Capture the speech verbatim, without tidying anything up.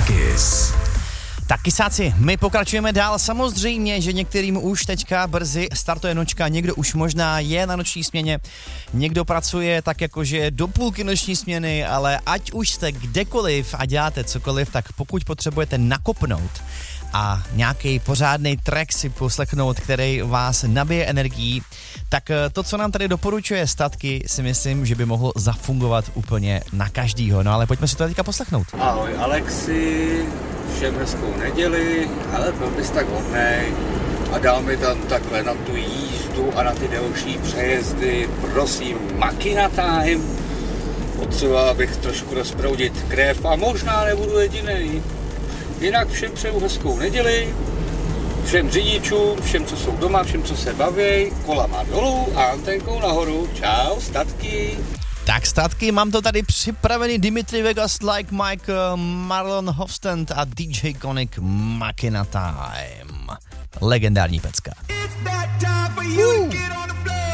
Kiss. Tak kysáci, my pokračujeme dál. Samozřejmě, že některým už teďka brzy startuje nočka, někdo už možná je na noční směně, někdo pracuje tak jakože do půlky noční směny, ale ať už jste kdekoliv a děláte cokoliv, tak pokud potřebujete nakopnout a nějaký pořádný track si poslechnout, který vás nabije energií, tak to, co nám tady doporučuje Statky, si myslím, že by mohlo zafungovat úplně na každýho. No ale pojďme si to teďka poslechnout. Ahoj Alexi, všem hezkou neděli, ale byl bys tak hodnej a dal mi tam takhle na tu jízdu a na ty delší přejezdy, prosím, Makina time. Potřeba, abych trošku rozproudit krev a možná nebudu jedinej. Jinak všem přeju hezkou neděli, všem řidičům, všem, co jsou doma, všem, co se baví, kola má dolů a antenkou nahoru. Čau, Statky. Tak Statky, mám to tady připravený Dimitri Vegas, Like Mike, Marlon Hofstand a D J Konik, Makina Time. Legendární pecka. Uh.